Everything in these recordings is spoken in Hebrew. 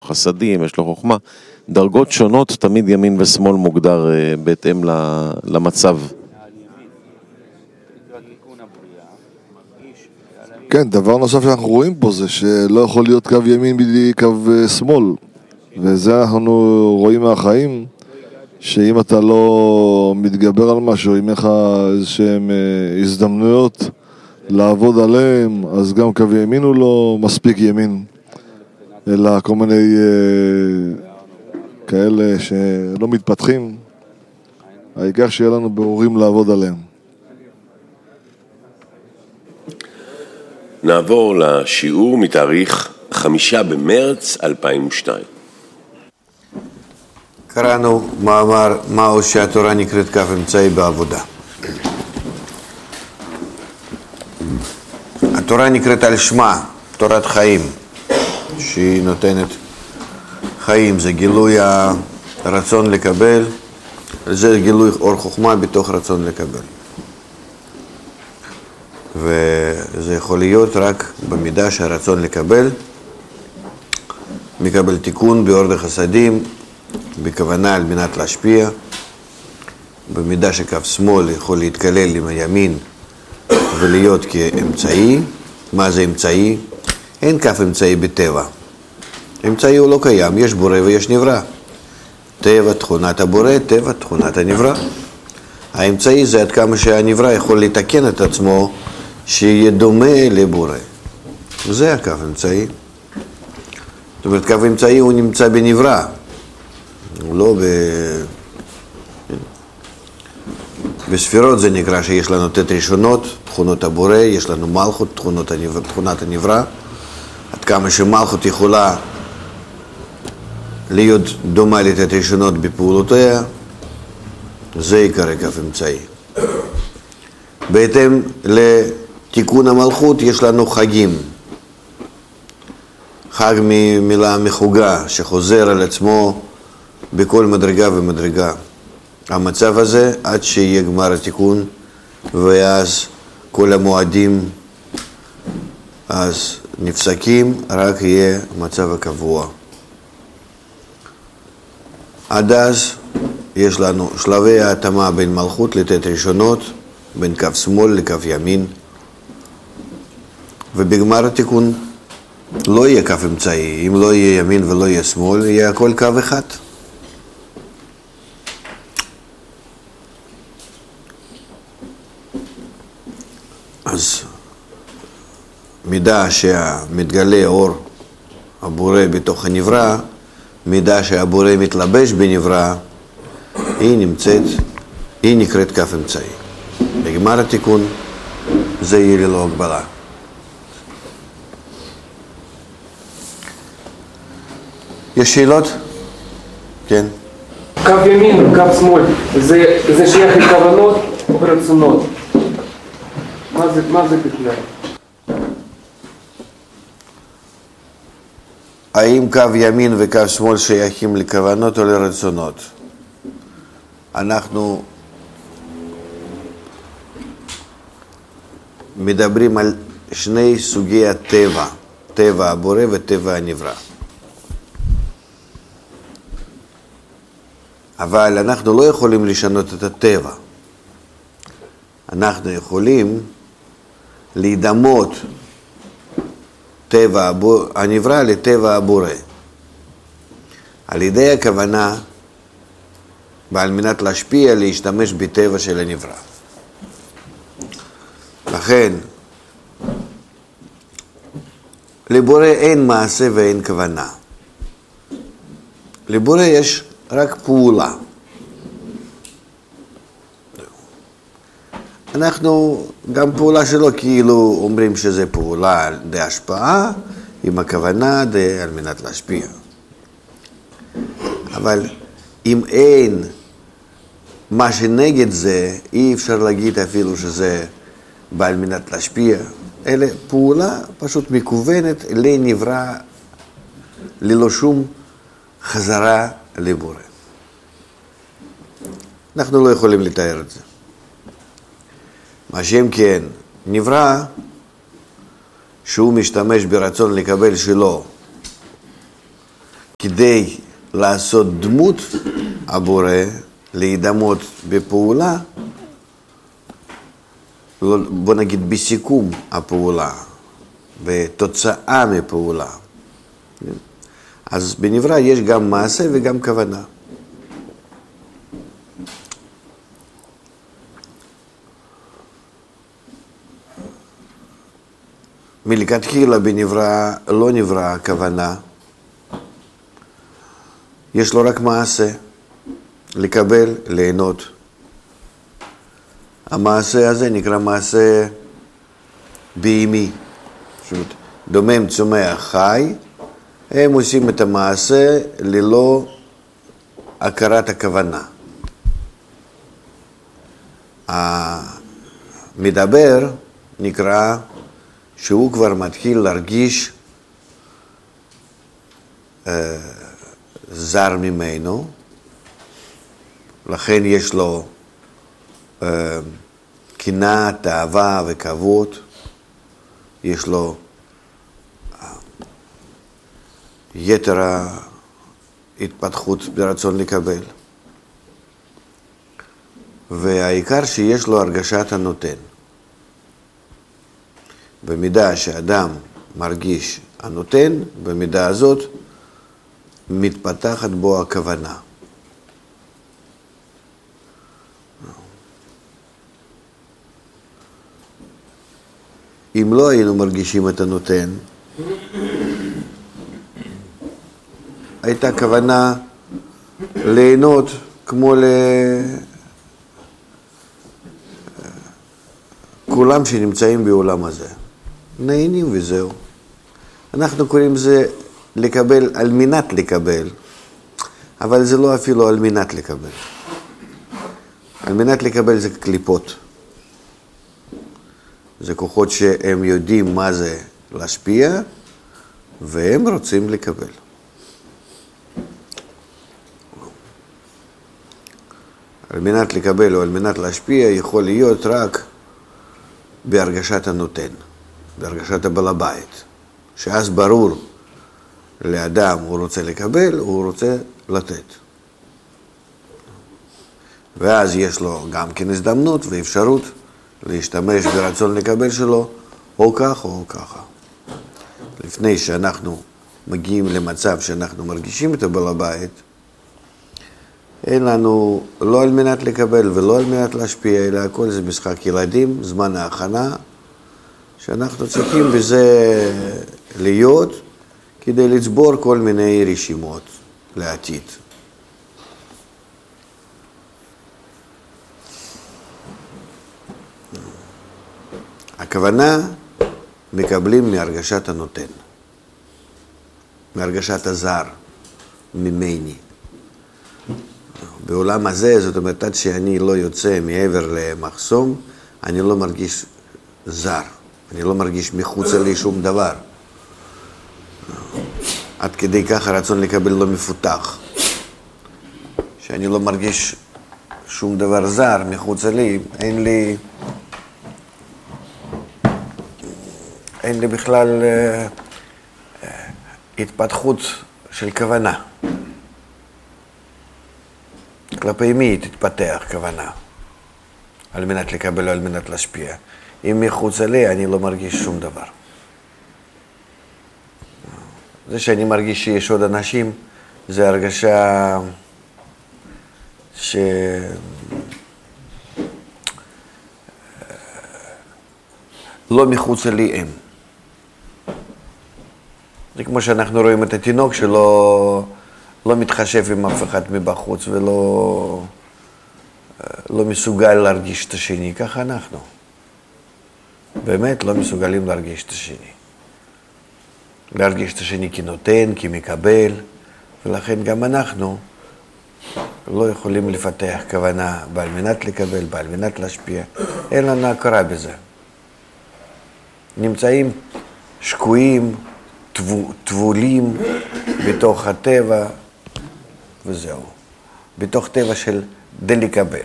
חסדים, יש לו חוכמה, דרגות שונות, תמיד ימין ושמאל מוגדר בהתאם למצב. כן, דבר נוסף שאנחנו רואים פה זה שלא יכול להיות קו ימין בלי קו שמאל, וזה אנחנו רואים מהחיים, שאם אתה לא מתגבר על משהו, אם לך איזשהם הזדמנויות לעבוד עליהם, אז גם קו ימין הוא לא מספיק ימין, אלא כל מיני כאלה שלא מתפתחים, העיקר שיהיה לנו בהורים לעבוד עליהם. נעבור לשיעור מתאריך 5 במרץ 2002. קראנו מאמר מהו שהתורה נקראת קו אמצעי בעבודה. התורה נקראת על שמה, תורת חיים, שהיא נותנת חיים, זה גילוי הרצון לקבל, זה גילוי אור חוכמה בתוך רצון לקבל. וזה יכול להיות רק במידה שהרצון לקבל מקבל תיקון באור החסדים, בכוונה על מנת להשפיע, במידה שקו שמאל יכול להתקלל עם הימין ולהיות כאמצעי. מה זה אמצעי? אין קו אמצעי בטבע. אמצעי הוא לא קיים, יש בורא ויש נברא. טבע תכונת הבורא, טבע תכונת הנברא. האמצעי זה עד כמה שהנברא יכול לתקן את עצמו שיהיה דומה לבורא. זה הקו אמצעי. זאת אומרת, קו אמצעי הוא נמצא בנברא. הוא לא בספירות זה נקרא שיש לנו תת ראשונות, תכונות הבורא, יש לנו מלכות, תכונת הנברא. עד כמה שמלכות יכולה להיות דומה לתת ראשונות בפעולותיה, זה עיקר קו אמצעי. בהתאם לתיקון המלכות יש לנו חגים. חג ממילה מחוגה שחוזר על עצמו בכל מדרגה ומדרגה. המצב הזה עד שיהיה גמר התיקון, ואז כל המועדים אז נפסקים, רק יהיה מצב הקבוע. עד אז יש לנו שלבי ההתאמה בין מלכות לתת ראשונות, בין קו שמאל לקו ימין, ובגמר התיקון לא יהיה קו אמצעי. אם לא יהיה ימין ולא יהיה שמאל, יהיה הכל קו אחד. אז מידה שמתגלה אור הבורא בתוך הנברא, מידה שהבורא מתלבש בנברא, היא נקראת קו אמצעי. בגמר התיקון זה יהיה ללא הגבלה. יש שאלות? כן. קו ימין וקו שמאל, זה שייך לכוונות או רצונות? מה זה בכלל? האם קו ימין וקו שמאל שייכים לכוונות או לרצונות? אנחנו מדברים על שני סוגי הטבע, טבע הבורא וטבע הנברא. אבל אנחנו לא יכולים לשנות את הטבע. אנחנו יכולים להידמות טבע הנברא לטבע הבורא. על ידי הכוונה, ועל מנת להשפיע, להשתמש בטבע של הנברא. לכן, לבורא אין מעשה ואין כוונה. לבורא יש רק פעולה. אנחנו, גם פעולה שלו כאילו אומרים שזה פעולה די השפעה, עם הכוונה די על מנת להשפיע. אבל אם אין מה שנגד זה, אי אפשר להגיד אפילו שזה בא על מנת להשפיע. אלא פעולה פשוט מכוונת לנברא, ללא שום חזרה לבורא. אנחנו לא יכולים לתאר את זה. מה שם כן, נברא שהוא משתמש ברצון לקבל שלו כדי לעשות דמות הבורא, להידמות בפעולה, בוא נגיד בסיכום הפעולה, בתוצאה מפעולה. אז בנברא יש גם מעשה וגם כוונה. מלכתחילה בנברא לא נברא הכוונה, יש לו רק מעשה, לקבל, ליהנות. המעשה הזה נקרא מעשה בהמי, דומם, צומח, חי, הם עושים את המעשה ללא הכרת הכוונה. המדבר נקרא שהוא כבר מתחיל להרגיש זר ממנו, לכן יש לו קנאה, תאווה וכבוד, יש לו יתר ההתפתחות ברצון לקבל. והעיקר שיש לו הרגשת הנותן. במידה שאדם מרגיש הנותן, במידה הזאת מתפתחת בו הכוונה. אם לא היינו מרגישים את הנותן, הייתה כוונה ליהנות כמו לכולם שנמצאים בעולם הזה. נהנים וזהו. אנחנו קוראים זה לקבל על מנת לקבל, אבל זה לא אפילו על מנת לקבל. על מנת לקבל זה קליפות. זה כוחות שהם יודעים מה זה להשפיע, והם רוצים לקבל. על מנת לקבל או על מנת להשפיע יכול להיות רק בהרגשת הנותן, בהרגשת הבעל הבית. שאז ברור לאדם הוא רוצה לקבל, הוא רוצה לתת. ואז יש לו גם כן הזדמנות ואפשרות להשתמש ברצון לקבל שלו, או כך או ככה. לפני שאנחנו מגיעים למצב שאנחנו מרגישים את הבעל הבית, אין לנו לא על מנת לקבל ולא על מנת להשפיע, אלא הכל זה משחק ילדים, זמן ההכנה, שאנחנו צריכים בזה להיות כדי לצבור כל מיני רשימות לעתיד. הכוונה מקבלים מהרגשת הנותן, מהרגשת הזר, ממני. בעולם הזה, זאת אומרת, עד שאני לא יוצא מעבר למחסום, אני לא מרגיש זר, אני לא מרגיש מחוצה לי שום דבר. עד כדי כך הרצון לקבל לא מפותח. שאני לא מרגיש שום דבר זר מחוצה לי, אין לי בכלל התפתחות של כוונה. כלפי מי תתפתח כוונה? על מנת לקבל או על מנת להשפיע. אם מחוץ לי אני לא מרגיש שום דבר. זה שאני מרגיש שיש עוד אנשים, זה הרגשה לא מחוץ לי הם. זה כמו שאנחנו רואים את התינוק שלא מתחשב עם אף אחד מבחוץ ולא מסוגל להרגיש את השני. ככה אנחנו. באמת לא מסוגלים להרגיש את השני. להרגיש את השני כנותן, כמקבל, ולכן גם אנחנו לא יכולים לפתח כוונה בעל מנת לקבל, בעל מנת להשפיע. אין לנו הכרה בזה. נמצאים שקועים, טבולים בתוך הטבע, וזהו. בתוך טבע של לקבל.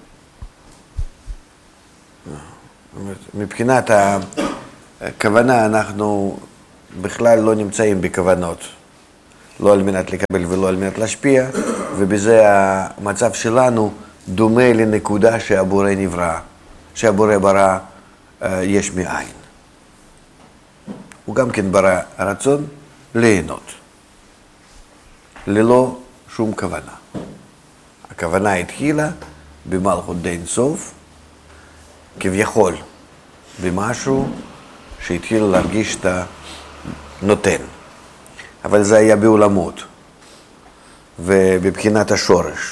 מבחינת הכוונה אנחנו בכלל לא נמצאים בכוונות. לא על מנת לקבל ולא על מנת להשפיע, ובזה המצב שלנו דומה לנקודה שהבורא נברא, שהבורא ברא יש מאין. הוא גם כן ברא רצון ליהנות, ללא שום כוונה. הכוונה התחילה במלכות דין סוף, כביכול במשהו שהתחיל להרגיש את הנותן. אבל זה היה בעולמות, ובבחינת השורש.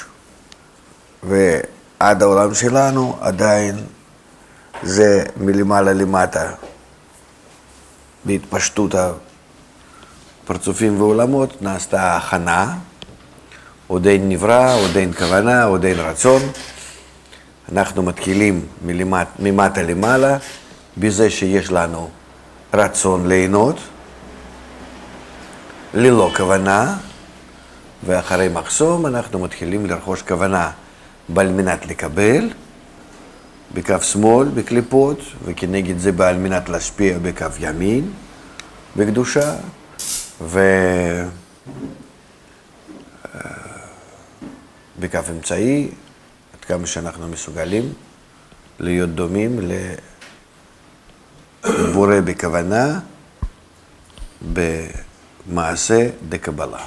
ועד העולם שלנו עדיין זה מלמעלה למטה, בהתפשטות הפרצופים ועולמות נעשתה ההכנה, עוד אין נברא, עוד אין כוונה, עוד אין רצון. אנחנו מתחילים ממטה למעלה, בזה שיש לנו רצון ליהנות, ללא כוונה, ואחרי מחסום אנחנו מתחילים לרכוש כוונה בעל מנת לקבל, בקו שמאל, בקליפות, וכנגד זה בעל מנת להשפיע בקו ימין, בקדושה, בקו אמצעי, עד כמה שאנחנו מסוגלים להיות דומים לבורא בכוונה, במעשה דקבלה.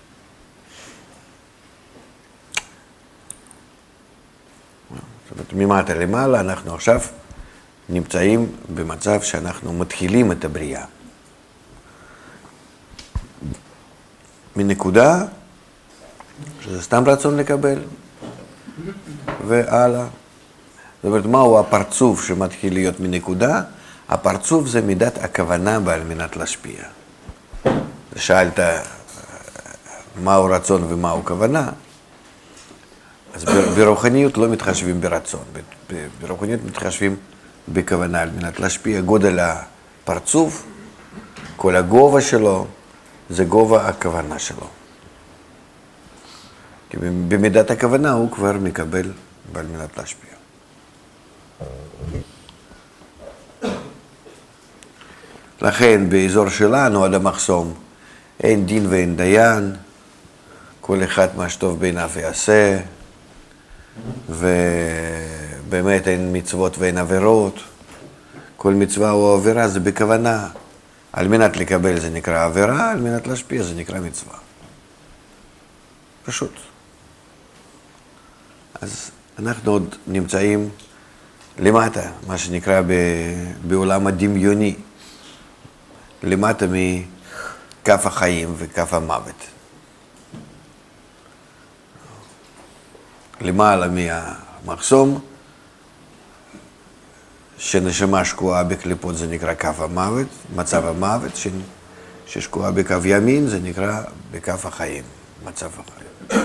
זאת אומרת, ממטה למעלה אנחנו עכשיו נמצאים במצב שאנחנו מתחילים את הבריאה. מנקודה, שזה סתם רצון לקבל, והלאה. זאת אומרת, מהו הפרצוף שמתחיל להיות מנקודה? הפרצוף זה מידת הכוונה בעל מנת להשפיע. שאלת מהו רצון ומהו כוונה, אז ברוחניות לא מתחשבים ברצון, ברוחניות מתחשבים בכוונה על מנת להשפיע. גודל הפרצוף, כל הגובה שלו, זה גובה הכוונה שלו. כי במידת הכוונה הוא כבר מקבל בעל מנת להשפיע. לכן באזור שלנו עד המחסום אין דין ואין דיין, כל אחד מה שטוב בעיניו יעשה, ובאמת אין מצוות ואין עבירות. כל מצווה או עבירה זה בכוונה. על מנת לקבל זה נקרא עבירה, על מנת להשפיע זה נקרא מצווה. פשוט. אז אנחנו עוד נמצאים למטה, מה שנקרא בעולם הדמיוני, למטה מכף החיים וכף המוות. למעלה מהמחסום, שנשמה שקועה בקליפות זה נקרא כף המוות, מצב המוות, ששקועה בקו ימין זה נקרא בכף החיים, מצב החיים.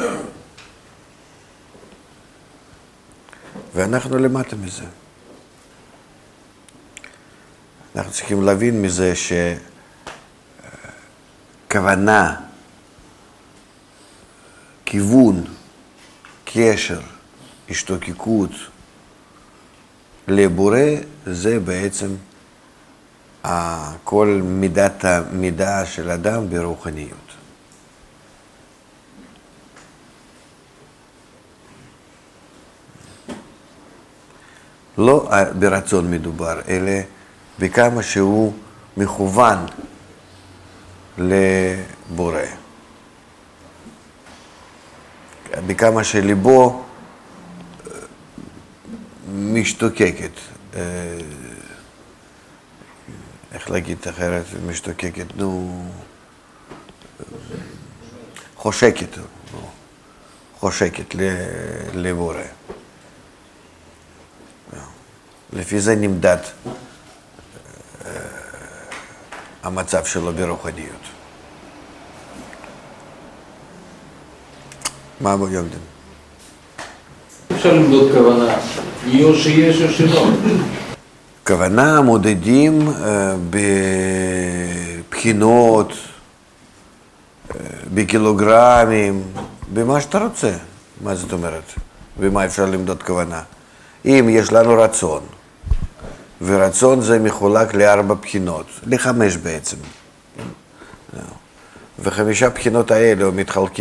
ואנחנו למטה מזה. אנחנו צריכים להבין מזה שכוונה, כיוון, קשר, השתוקקות לבורא, זה בעצם כל מידת המידה של אדם ברוחניות. לא ברצון מדובר, אלא בכמה שהוא מכוון לבורא. בכמה שליבו משתוקקת, איך להגיד אחרת, משתוקקת, חושקת לבורא. לפי זה נמדד המצב שלו ברוחניות. מה אבו יומדין? אפשר למדוד כוונה, או שיש או שלא. כוונה מודדים בבחינות, בקילוגרמים, במה שאתה רוצה. מה זאת אומרת? במה אפשר למדוד כוונה? אם יש לנו רצון, ורצון זה מחולק ל4 בחינות, ל5 בעצם. וחמישה בחינות האלה מתחלקים